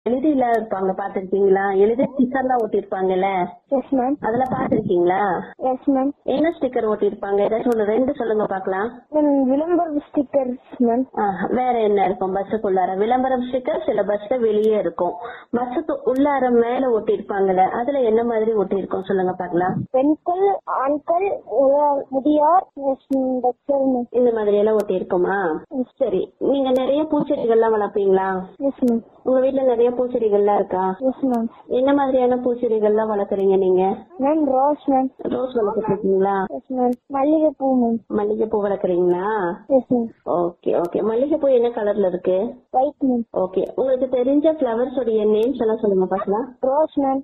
எழுதில இருப்பாங்க பாத்திருக்கீங்களா? எழுதி ஸ்டிக்கர் எல்லாம் ஒட்டிருப்பாங்கல்ல, எஸ் மேம். அதெல்லாம் பாத்திருக்கீங்களா? Yes ma'am. என்ன ஸ்டிக்கர் ஒட்டிருப்பாங்க? ஏதாச்சும் ஒண்ணு ரெண்டு சொல்லுங்க பாக்கலாம். விளம்பர ஸ்டிக்கர்ஸ் மேம். வேற என்ன இருக்கும்? பஸ்ஸுக்குள்ளார விளம்பரம் ஸ்டிக்கர், சில பஸ்ல வெளியே இருக்கும். பஸ்ஸுக்கு உள்ளார மேல ஒட்டிருப்பாங்கல்ல, அதுல என்ன மாதிரி ஒட்டிருக்கோம் சொல்லுங்க பாக்கலாம். பெண்கள், ஆண்கள், முதியோர், இந்த மாதிரி எல்லாம் ஒட்டிருக்குமா? சரி, நீங்க நிறைய பூச்செடிகள் எல்லாம் வளர்ப்பீங்களா? Yes ma'am. உங்க வீட்டுல நிறைய பூச்செடிகள்லாம் இருக்கா? Yes ma'am. என்ன மாதிரியான பூச்செடிகள்லாம் வளர்க்குறீங்க நீங்க? Ma'am rose ma'am. ரோஸ் வளர்த்துட்டு இருக்கீங்களா? Yes ma'am. மல்லிகைப்பூ மேம். மல்லிகைப்பூ வளர்க்குறீங்களா? Yes ma'am. Okay okay. மல்லிகைப்பூ என்ன கலர்ல இருக்கு? White ma'am. ஓகே, உங்களுக்கு தெரிஞ்ச ஃபிளவர்ஸ் உடைய நேம்ஸ் எல்லாம் சொல்லுங்க பாக்கலாம். Rose ma'am.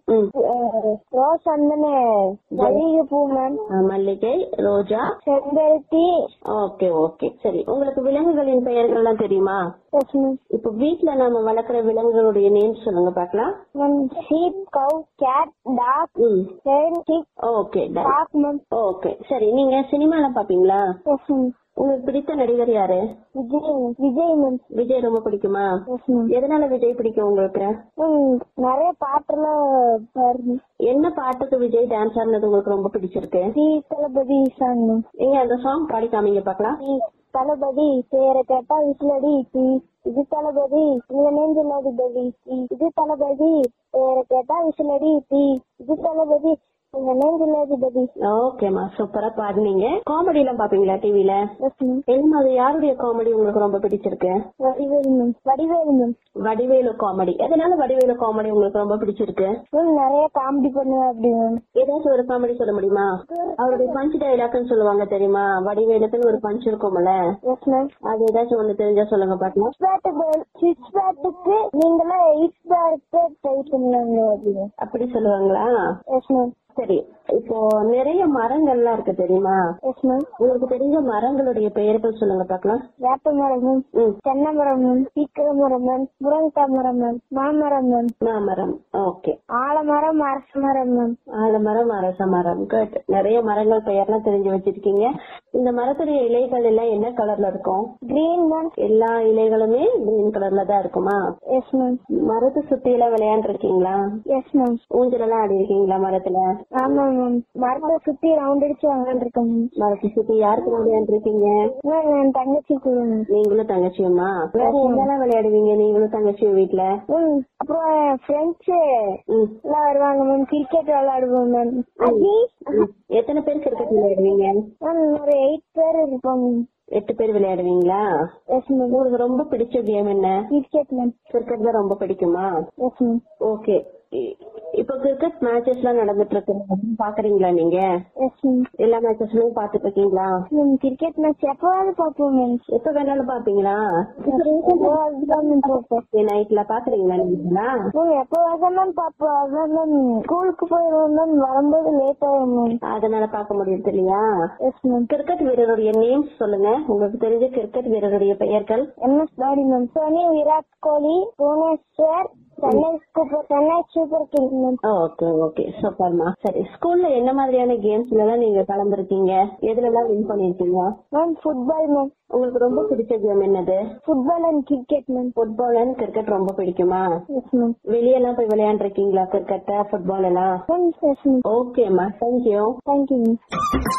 ரோஸ் வந்து மல்லிகைப்பூ மேம். மல்லிகை, ரோஜா, செம்பருத்தி. Okay okay. சரி, உங்களுக்கு விலங்குகளின் பெயர்கள் எல்லாம் தெரியுமா? Yes ma'am. இப்ப வீட்டுல நாம வளர்க்குற விலங்குகளுடைய நேம்ஸ் சொல்லுங்க பாக்கலாம். மேம் ஷீப், கவ், gate, talk, Hen, sick. Okay talk ma'am. Okay. சரி, நீங்க சினிமா எல்லாம் பாப்பீங்களா? Yes ma'am. உங்களுக்கு பிடித்த நடிகர் யாரு? விஜய் மேம். விஜய் ரொம்ப பிடிக்குமா? Yes ma'am. எதனால விஜய் பிடிக்கும் உங்களுக்கு? நிறைய பாட்டுலாம். என்ன பாட்டுக்கு விஜய் டான்ஸ் ஆடுனது உங்களுக்கு ரொம்ப பிடிச்சிருக்கு? தளபதி சாங் மேம். நீங்க அந்த சாங் பாடி காமிங்க பாக்கலாம். தளபதி பேரை கேட்டா விசிலடி, இது தளபதி உங்க நெஞ்சில்லாதி பதி, இது தளபதி பேரை கேட்டா விசிலடி, இது தளபதி உங்க நெஞ்சில்லாதி பதி. ஓகேமா, சூப்பரா பாடுனீங்க. காமெடி எல்லாம் பாப்பீங்களா டிவில? என்ன மாதிரி யாருடைய காமெடி உங்களுக்கு ரொம்ப பிடிச்சிருக்கு? Vadivelu ma'am. Vadivelu ma'am. Vadivelu comedy. எதனால வடிவேலு காமெடி உங்களுக்கு ரொம்ப பிடிச்சிருக்கு? நிறைய காமெடி பண்ணுவேன் அப்படி மேம். ஏதாச்சும் ஒரு காமெடி சொல்ல முடியுமா? அவருடைய பஞ்ச் டைலாக்னு சொல்லுவாங்க தெரியுமா? வடிவேலுக்குன்னு ஒரு பஞ்ச் இருக்கும்ல, எஸ் மேம். அது ஏதாச்சும் ஒண்ணு தெரிஞ்சா சொல்லுங்க பாக்கலாம். சிக்ஸ் பேட்டுக்கு நீங்களா 8 பேருக்கு ட்ரை பண்ணுவாங்க அப்படி சொல்லுவாங்களா? Yes ma'am. சரி, இப்போ நிறைய மரங்கள்லாம் இருக்கு தெரியுமா? Yes ma'am. உங்களுக்கு தெரிஞ்ச மரங்களுடைய பெயர்கள் சொல்லுங்க பாக்கலாம். வேப்ப மரம் மேம். தென்னை மரம் மேம். சீக்கிர மரம் மேம். முருங்கைக்காய் மரம் மேம். மாமரம் மேம். மாமரம். ஓகே. ஆலமரம், அரச மரம் மேம். ஆலமரம், அரச மரம். குட். நிறைய மரங்கள் பெயர்லாம் தெரிஞ்சு வச்சிருக்கீங்க. இந்த மரத்துடைய இலைகள் எல்லாம் என்ன கலர்ல இருக்கும்? Green ma'am. எல்லா இலைகளுமே கிரீன் கலர்ல தான் இருக்குமா? Yes ma'am. மரத்தை சுத்தி எல்லாம் விளையாண்டு இருக்கீங்களா? Yes ma'am. ஊஞ்சல் எல்லாம் ஆடி இருக்கீங்களா மரத்துல? ஆமா மேம். மரத்தை சுத்தி ரவுண்ட் அடிச்சு விளையாண்டுருக்கேன். மரத்தை சுத்தி யாருக்கு விளையாண்டு இருக்கீங்க? என் தங்கச்சி கூட. நீங்களும் தங்கச்சியுமா? வேற என்னெல்லாம் விளையாடுவீங்க நீங்களும் தங்கச்சியும் வீட்டுல? அப்புறம் ஃப்ரெண்ட்ஸ் எல்லாம் வருவாங்க மேம். கிரிக்கெட் விளையாடுவோம் மேம். எத்தனை பேர் கிரிக்கெட் விளையாடுவீங்க? ஒரு 8 பேர் இருப்போம். 8 பேர் விளையாடுவீங்களா? Yes ma'am. உங்களுக்கு ரொம்ப பிடிச்ச கேம் என்ன? Cricket ma'am. கிரிக்கெட் தான் ரொம்ப பிடிக்குமா? Yes ma'am. ஓகே. இப்ப கிரிக்கெட் மேட்சஸ் எல்லாம் நடந்துட்டு இருக்கு, பாக்குறீங்களா நீங்க? Yes ma'am. எல்லா மேட்சஸ்லயும் பாத்துட்டு இருக்கீங்களா? கிரிக்கெட் மேட்ச் எப்பவாவது பாப்போம் மேம். எப்ப வேணாலும் பாப்பீங்களா? நைட்ல பாக்குறீங்களா நீங்களா? எப்பவாவது மேம் பாப்போம். அதான் மேம் ஸ்கூலுக்கு போயிடுவோம் மேம். வரும்போது லேட் ஆகும் மேம். அதனால பாக்க முடியுது இல்லையா? Yes ma'am. கிரிக்கெட் வீரருடைய நேம்ஸ் சொல்லுங்க, உங்களுக்கு தெரிஞ்ச கிரிக்கெட் வீரருடைய பெயர்கள். MS Dhoni ma'am. Dhoni, Virat Kohli, Bhubaneswar, Chennai super Kings ma'am. Okay okay, சூப்பர்மா. சரி, ஸ்கூல்ல என்ன மாதிரியான கேம்ஸ்ல எல்லாம் நீங்க கலந்துருக்கீங்க? எதுல எல்லாம் வின் பண்ணிருக்கீங்க? Ma'am football ma'am. உங்களுக்கு ரொம்ப பிடிச்ச கேம் என்னது? Football and cricket ma'am. Football and cricket ரொம்ப பிடிக்குமா? Yes ma'am. வெளியெல்லாம் போய் விளையாண்டுருக்கீங்களா கிரிக்கெட், ஃபுட்பால் எல்லாம்? Yes ma'am. ஓகேமா, தேங்க்யூ. Thank you ma'am.